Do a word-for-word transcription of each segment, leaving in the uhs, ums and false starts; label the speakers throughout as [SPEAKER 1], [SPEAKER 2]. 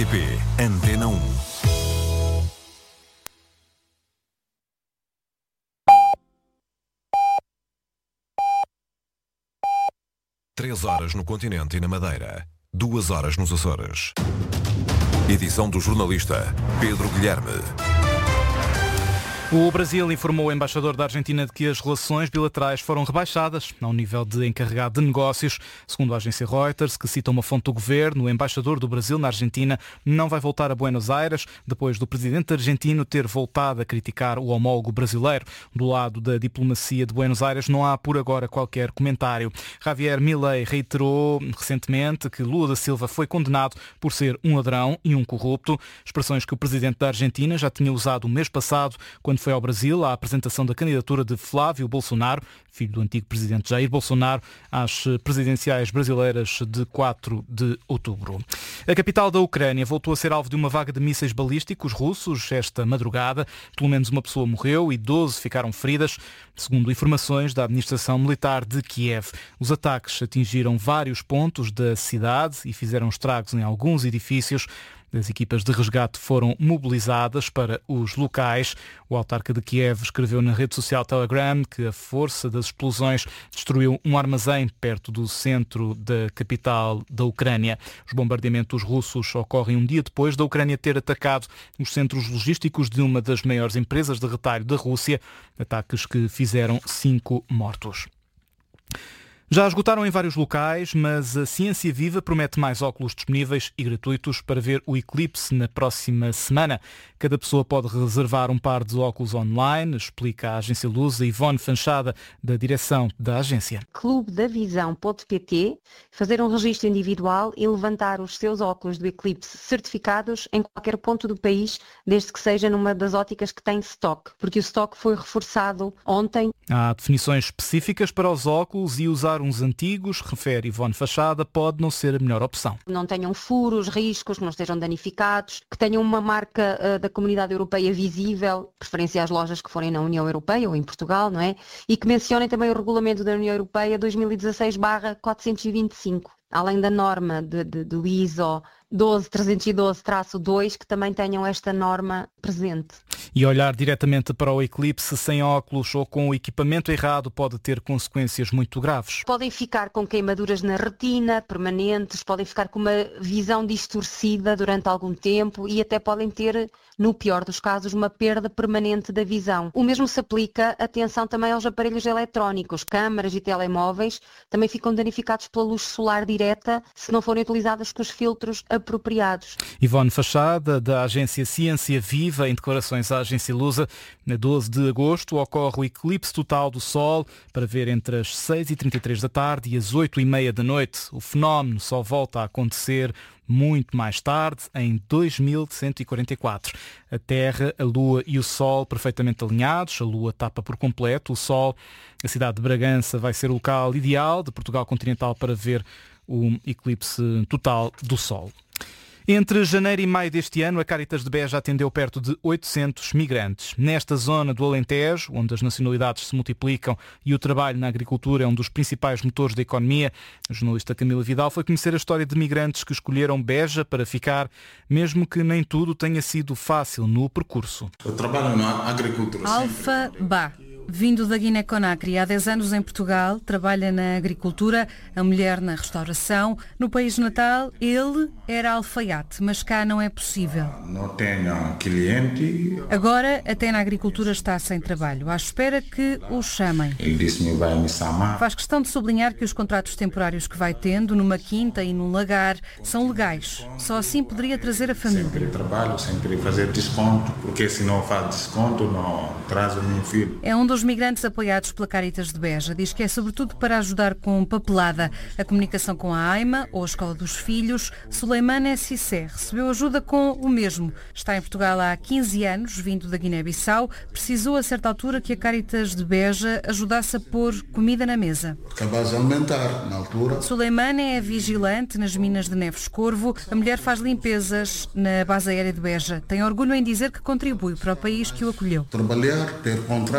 [SPEAKER 1] R T P Antena um. Três horas no continente e na Madeira. Duas horas nos Açores. Edição do jornalista Pedro Guilherme.
[SPEAKER 2] O Brasil informou o embaixador da Argentina de que as relações bilaterais foram rebaixadas ao nível de encarregado de negócios. Segundo a agência Reuters, que cita uma fonte do governo, o embaixador do Brasil na Argentina não vai voltar a Buenos Aires depois do presidente argentino ter voltado a criticar o homólogo brasileiro. Do lado da diplomacia de Buenos Aires não há por agora qualquer comentário. Javier Milei reiterou recentemente que Lula da Silva foi condenado por ser um ladrão e um corrupto, expressões que o presidente da Argentina já tinha usado o mês passado quando foi ao Brasil à apresentação da candidatura de Flávio Bolsonaro, filho do antigo presidente Jair Bolsonaro, às presidenciais brasileiras de quatro de outubro. A capital da Ucrânia voltou a ser alvo de uma vaga de mísseis balísticos russos esta madrugada. Pelo menos uma pessoa morreu e doze ficaram feridas, segundo informações da administração militar de Kiev. Os ataques atingiram vários pontos da cidade e fizeram estragos em alguns edifícios. As equipas de resgate foram mobilizadas para os locais. O autarca de Kiev escreveu na rede social Telegram que a força das explosões destruiu um armazém perto do centro da capital da Ucrânia. Os bombardeamentos russos ocorrem um dia depois da Ucrânia ter atacado os centros logísticos de uma das maiores empresas de retalho da Rússia, ataques que fizeram cinco mortos. Já esgotaram em vários locais, mas a Ciência Viva promete mais óculos disponíveis e gratuitos para ver o eclipse na próxima semana. Cada pessoa pode reservar um par de óculos online, explica a agência Lusa Ivone Fanchada, da direção da agência.
[SPEAKER 3] clube da visão ponto pt, fazer um registro individual e levantar os seus óculos do eclipse certificados em qualquer ponto do país, desde que seja numa das óticas que tem stock, porque o stock foi reforçado ontem.
[SPEAKER 2] Há definições específicas para os óculos e usar uns antigos, refere Ivone Fachada, pode não ser a melhor opção.
[SPEAKER 3] Não tenham furos, riscos, que não estejam danificados, que tenham uma marca uh, da Comunidade Europeia visível, preferência às lojas que forem na União Europeia ou em Portugal, não é? E que mencionem também o regulamento da União Europeia dois mil e dezasseis barra quatrocentos e vinte e cinco, além da norma de, de, do I S O doze trezentos e doze traço dois, que também tenham esta norma presente.
[SPEAKER 2] E olhar diretamente para o eclipse sem óculos ou com o equipamento errado pode ter consequências muito graves.
[SPEAKER 3] Podem ficar com queimaduras na retina permanentes, podem ficar com uma visão distorcida durante algum tempo e até podem ter, no pior dos casos, uma perda permanente da visão. O mesmo se aplica, atenção, também aos aparelhos eletrónicos, câmaras e telemóveis, também ficam danificados pela luz solar direta se não forem utilizadas com os filtros apropriados.
[SPEAKER 2] Ivone Fachada, da agência Ciência Viva, em declarações à agência Lusa, na doze de agosto ocorre o eclipse total do Sol para ver entre as seis e trinta e três da tarde e as oito e meia da noite. O fenómeno só volta a acontecer muito mais tarde, em dois mil cento e quarenta e quatro. A Terra, a Lua e o Sol perfeitamente alinhados, a Lua tapa por completo o Sol. A cidade de Bragança vai ser o local ideal de Portugal continental para ver o eclipse total do Sol. Entre janeiro e maio deste ano, a Cáritas de Beja atendeu perto de oitocentos migrantes. Nesta zona do Alentejo, onde as nacionalidades se multiplicam e o trabalho na agricultura é um dos principais motores da economia, a jornalista Camila Vidal foi conhecer a história de migrantes que escolheram Beja para ficar, mesmo que nem tudo tenha sido fácil no percurso.
[SPEAKER 4] Eu trabalho na agricultura.
[SPEAKER 5] Alfa Ba. Vindo da Guiné-Conakry, há dez anos em Portugal, trabalha na agricultura, a mulher na restauração. No país natal, ele era alfaiate, mas cá não é possível.
[SPEAKER 4] Não tenho cliente.
[SPEAKER 5] Agora, até na agricultura está sem trabalho, à espera que o chamem.
[SPEAKER 4] Ele disse-me vai me chamar.
[SPEAKER 5] Faz questão de sublinhar que os contratos temporários que vai tendo, numa quinta e num lagar, são legais. Só assim poderia trazer a família.
[SPEAKER 4] Sempre trabalho, sempre fazer desconto, porque se não faz desconto, não traz o meu filho.
[SPEAKER 5] É um dos Os migrantes apoiados pela Cáritas de Beja diz que é sobretudo para ajudar com papelada, a comunicação com a AIMA ou a Escola dos Filhos. Suleimane Essissé recebeu ajuda com o mesmo. Está em Portugal há quinze anos, vindo da Guiné-Bissau. Precisou a certa altura que a Cáritas de Beja ajudasse a pôr comida na mesa.
[SPEAKER 4] Acabas de alimentar na altura.
[SPEAKER 5] Suleimane é vigilante nas minas de Neves Corvo. A mulher faz limpezas na base aérea de Beja. Tem orgulho em dizer que contribui para o país que o acolheu.
[SPEAKER 4] Trabalhar, ter contrato, fazer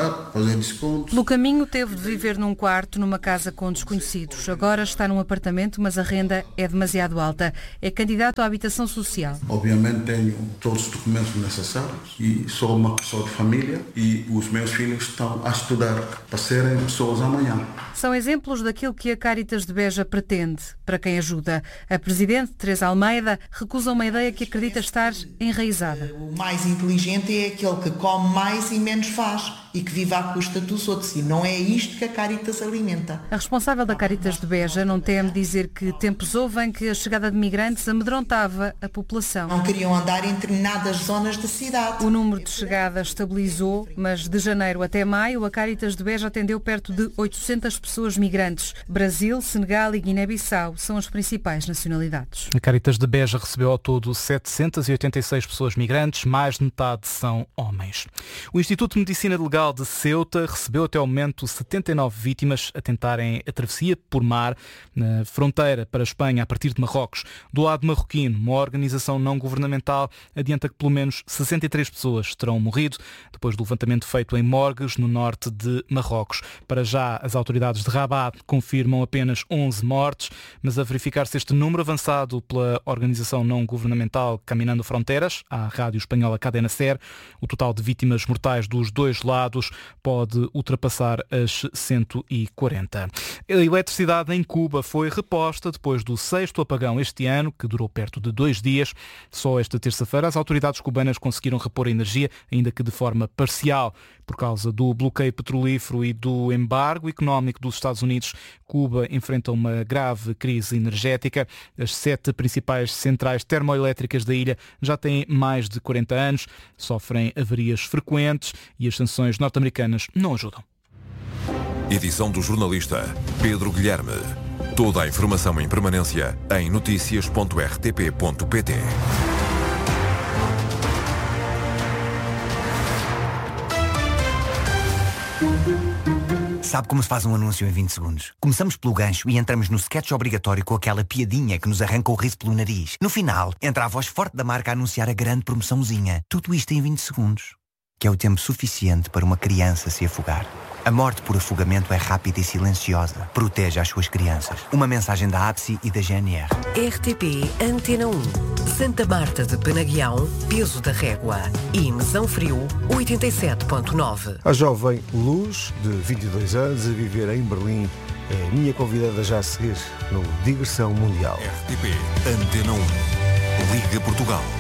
[SPEAKER 6] fazer descontos.
[SPEAKER 5] Pelo caminho teve de viver num quarto, numa casa com desconhecidos. Agora está num apartamento, mas a renda é demasiado alta. É candidato à habitação social.
[SPEAKER 6] Obviamente tenho todos os documentos necessários e sou uma pessoa de família e os meus filhos estão a estudar para serem pessoas amanhã.
[SPEAKER 5] São exemplos daquilo que a Cáritas de Beja pretende para quem ajuda. A Presidente, Teresa Almeida, recusa uma ideia que acredita estar enraizada.
[SPEAKER 7] O mais inteligente é aquele que come mais e menos faz e que vive à custa dos outros. E não é isto que a Cáritas alimenta.
[SPEAKER 5] A responsável da Cáritas de Beja não teme dizer que tempos houve em que a chegada de migrantes amedrontava a população.
[SPEAKER 7] Não queriam andar em determinadas zonas da cidade.
[SPEAKER 5] O número de chegadas estabilizou, mas de janeiro até maio a Cáritas de Beja atendeu perto de oitocentas pessoas migrantes. Brasil, Senegal e Guiné-Bissau são as principais nacionalidades.
[SPEAKER 2] A Cáritas de Beja recebeu ao todo setecentas e oitenta e seis pessoas migrantes, mais de metade são homens. O Instituto de Medicina Legal de Ceuta recebeu até ao momento setenta e nove vítimas a tentarem a travessia por mar na fronteira para a Espanha a partir de Marrocos. Do lado marroquino, uma organização não governamental adianta que pelo menos sessenta e três pessoas terão morrido depois do levantamento feito em morgues no norte de Marrocos. Para já, as autoridades de Rabat confirmam apenas onze mortes, mas a verificar-se este número avançado pela organização não governamental Caminando Fronteiras, à rádio espanhola Cadena Ser, o total de vítimas mortais dos dois lados pode ultrapassar as cento e quarenta. A eletricidade em Cuba foi reposta depois do sexto apagão este ano, que durou perto de dois dias. Só esta terça-feira as autoridades cubanas conseguiram repor a energia, ainda que de forma parcial. Por causa do bloqueio petrolífero e do embargo económico dos Estados Unidos, Cuba enfrenta uma grave crise energética. As sete principais centrais termoelétricas da ilha já têm mais de quarenta anos, sofrem avarias frequentes e as sanções norte-americanas não ajudam.
[SPEAKER 1] Edição do jornalista Pedro Guilherme. Toda a informação em permanência em notícias ponto r t p ponto p t.
[SPEAKER 8] Sabe como se faz um anúncio em vinte segundos? Começamos pelo gancho e entramos no sketch obrigatório com aquela piadinha que nos arranca o riso pelo nariz. No final, entra a voz forte da marca a anunciar a grande promoçãozinha. Tudo isto em vinte segundos. Que é o tempo suficiente para uma criança se afogar. A morte por afogamento é rápida e silenciosa. Proteja as suas crianças. Uma mensagem da A B S I e da G N R.
[SPEAKER 9] R T P Antena um. Santa Marta de Penaguião, Peso da Régua. E Mesão Frio, oitenta e sete ponto nove.
[SPEAKER 10] A jovem Luz, de vinte e dois anos, a viver em Berlim, é a minha convidada já a seguir no Digressão Mundial.
[SPEAKER 1] R T P Antena um. Liga Portugal.